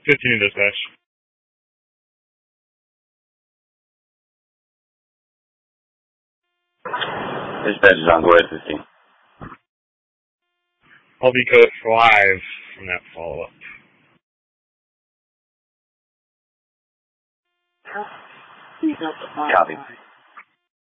15 dispatch. Dispatch is on the way at 15. I'll be code 5 from that follow-up. Copy.